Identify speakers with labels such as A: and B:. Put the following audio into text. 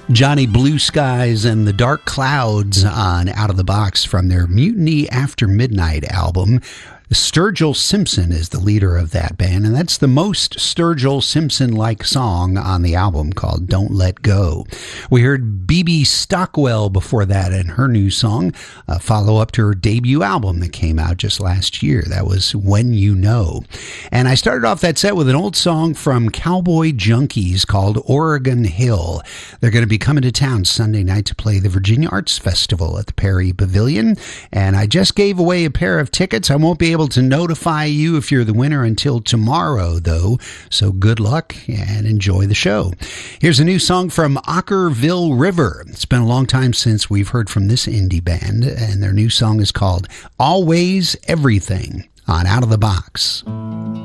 A: Johnny Blue Skies and the Dark Clouds on Out of the Box from their Mutiny After Midnight album. Sturgill Simpson is the leader of that band, and that's the most Sturgill Simpson-like song on the album, called Don't Let Go. We heard Bebe Stockwell before that and her new song, a follow-up to her debut album that came out just last year. That was When You Know. And I started off that set with an old song from Cowboy Junkies called Oregon Hill. They're going to be coming to town Sunday night to play the Virginia Arts Festival at the Perry Pavilion, and I just gave away a pair of tickets. I won't be able to notify you if you're the winner until tomorrow, though, so good luck and enjoy the show. Here's a new song from Ockerville River. It's been a long time since we've heard from this indie band, and their new song is called Always Everything on Out of the Box.